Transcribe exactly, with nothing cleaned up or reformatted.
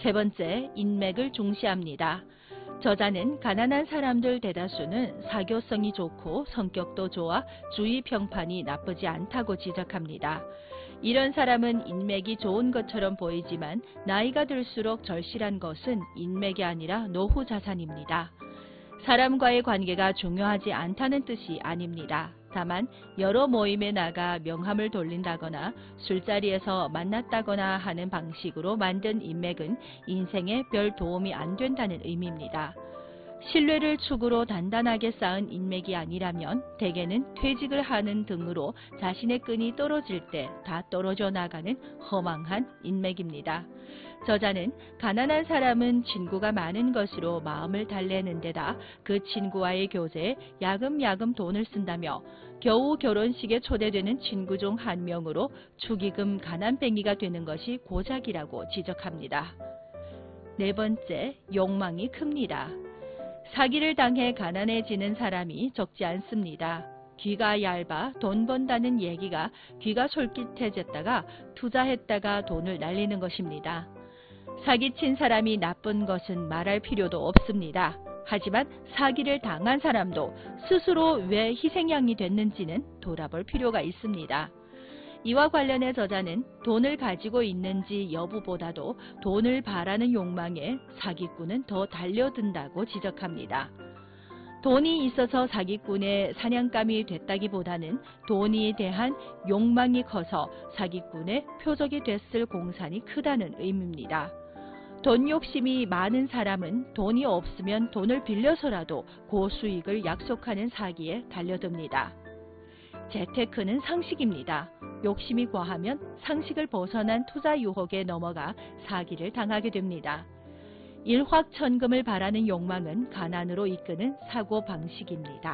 세 번째, 인맥을 중시합니다. 저자는 가난한 사람들 대다수는 사교성이 좋고 성격도 좋아 주위 평판이 나쁘지 않다고 지적합니다. 이런 사람은 인맥이 좋은 것처럼 보이지만 나이가 들수록 절실한 것은 인맥이 아니라 노후 자산입니다. 사람과의 관계가 중요하지 않다는 뜻이 아닙니다. 다만 여러 모임에 나가 명함을 돌린다거나 술자리에서 만났다거나 하는 방식으로 만든 인맥은 인생에 별 도움이 안 된다는 의미입니다. 신뢰를 축으로 단단하게 쌓은 인맥이 아니라면 대개는 퇴직을 하는 등으로 자신의 끈이 떨어질 때 다 떨어져 나가는 허망한 인맥입니다. 저자는 가난한 사람은 친구가 많은 것으로 마음을 달래는 데다 그 친구와의 교제에 야금야금 돈을 쓴다며 겨우 결혼식에 초대되는 친구 중 한 명으로 축의금 가난뱅이가 되는 것이 고작이라고 지적합니다. 네 번째, 욕망이 큽니다. 사기를 당해 가난해지는 사람이 적지 않습니다. 귀가 얇아 돈 번다는 얘기가 귀가 솔깃해졌다가 투자했다가 돈을 날리는 것입니다. 사기친 사람이 나쁜 것은 말할 필요도 없습니다. 하지만 사기를 당한 사람도 스스로 왜 희생양이 됐는지는 돌아볼 필요가 있습니다. 이와 관련해 저자는 돈을 가지고 있는지 여부보다도 돈을 바라는 욕망에 사기꾼은 더 달려든다고 지적합니다. 돈이 있어서 사기꾼의 사냥감이 됐다기보다는 돈이 대한 욕망이 커서 사기꾼의 표적이 됐을 공산이 크다는 의미입니다. 돈 욕심이 많은 사람은 돈이 없으면 돈을 빌려서라도 고수익을 약속하는 사기에 달려듭니다. 재테크는 상식입니다. 욕심이 과하면 상식을 벗어난 투자 유혹에 넘어가 사기를 당하게 됩니다. 일확천금을 바라는 욕망은 가난으로 이끄는 사고방식입니다.